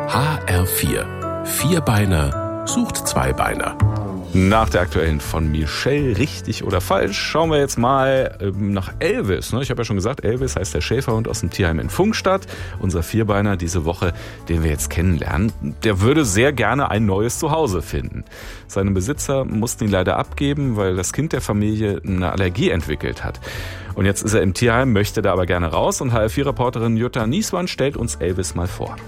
HR4. Vierbeiner sucht Zweibeiner. Nach der aktuellen von Michelle, richtig oder falsch, schauen wir jetzt mal nach Elvis. Ich habe ja schon gesagt, Elvis heißt der Schäferhund aus dem Tierheim in Pfungstadt. Unser Vierbeiner diese Woche, den wir jetzt kennenlernen, der würde sehr gerne ein neues Zuhause finden. Seine Besitzer mussten ihn leider abgeben, weil das Kind der Familie eine Allergie entwickelt hat. Und jetzt ist er im Tierheim, möchte da aber gerne raus. Und HR4-Reporterin Jutta Niesmann stellt uns Elvis mal vor.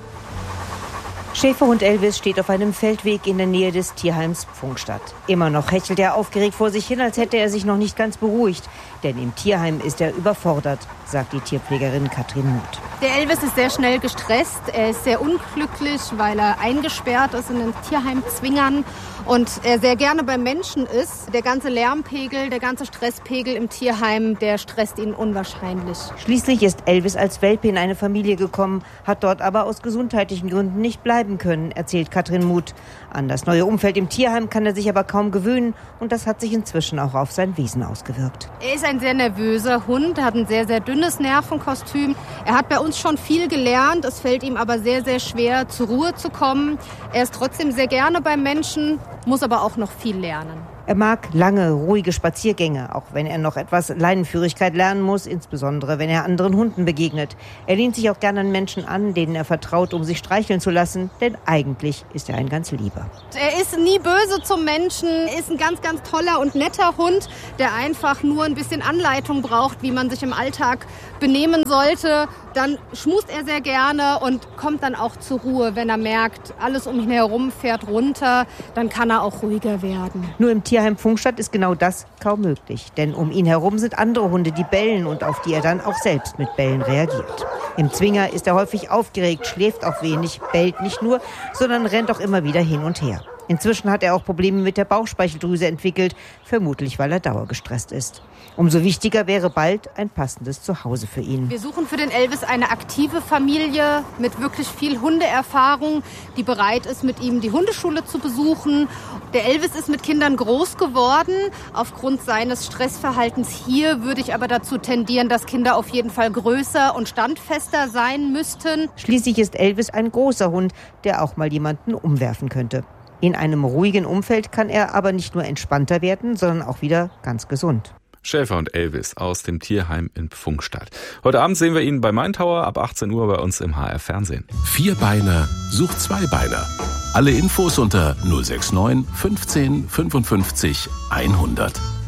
Schäferhund Elvis steht auf einem Feldweg in der Nähe des Tierheims Pfungstadt. Immer noch hechelt er aufgeregt vor sich hin, als hätte er sich noch nicht ganz beruhigt. Denn im Tierheim ist er überfordert, sagt die Tierpflegerin Katrin Muth. Der Elvis ist sehr schnell gestresst. Er ist sehr unglücklich, weil er eingesperrt ist in den Tierheimzwingern und er sehr gerne beim Menschen ist. Der ganze Lärmpegel, der ganze Stresspegel im Tierheim, der stresst ihn unwahrscheinlich. Schließlich ist Elvis als Welpe in eine Familie gekommen, hat dort aber aus gesundheitlichen Gründen nicht bleiben können, erzählt Katrin Muth. An das neue Umfeld im Tierheim kann er sich aber kaum gewöhnen und das hat sich inzwischen auch auf sein Wesen ausgewirkt. Er ist ein sehr nervöser Hund, er hat ein sehr, sehr dünnes Nervenkostüm. Er hat bei uns schon viel gelernt, es fällt ihm aber sehr, sehr schwer, zur Ruhe zu kommen. Er ist trotzdem sehr gerne beim Menschen, muss aber auch noch viel lernen. Er mag lange, ruhige Spaziergänge, auch wenn er noch etwas Leinenführigkeit lernen muss, insbesondere wenn er anderen Hunden begegnet. Er lehnt sich auch gerne an Menschen an, denen er vertraut, um sich streicheln zu lassen, denn eigentlich ist er ein ganz Lieber. Er ist nie böse zum Menschen, ist ein ganz, ganz toller und netter Hund, der einfach nur ein bisschen Anleitung braucht, wie man sich im Alltag benehmen sollte. Dann schmust er sehr gerne und kommt dann auch zur Ruhe, wenn er merkt, alles um ihn herum fährt runter, dann kann er auch ruhiger werden. Nur im Tierheim Pfungstadt ist genau das kaum möglich, denn um ihn herum sind andere Hunde, die bellen und auf die er dann auch selbst mit Bellen reagiert. Im Zwinger ist er häufig aufgeregt, schläft auch wenig, bellt nicht nur, sondern rennt auch immer wieder hin und her. Inzwischen hat er auch Probleme mit der Bauchspeicheldrüse entwickelt, vermutlich weil er dauergestresst ist. Umso wichtiger wäre bald ein passendes Zuhause für ihn. Wir suchen für den Elvis eine aktive Familie mit wirklich viel Hundeerfahrung, die bereit ist, mit ihm die Hundeschule zu besuchen. Der Elvis ist mit Kindern groß geworden. Aufgrund seines Stressverhaltens hier würde ich aber dazu tendieren, dass Kinder auf jeden Fall größer und standfester sein müssten. Schließlich ist Elvis ein großer Hund, der auch mal jemanden umwerfen könnte. In einem ruhigen Umfeld kann er aber nicht nur entspannter werden, sondern auch wieder ganz gesund. Schäferhund Elvis aus dem Tierheim in Pfungstadt. Heute Abend sehen wir ihn bei Main Tower ab 18 Uhr bei uns im HR Fernsehen. Vierbeiner sucht Zweibeiner. Alle Infos unter 069 15 55 100.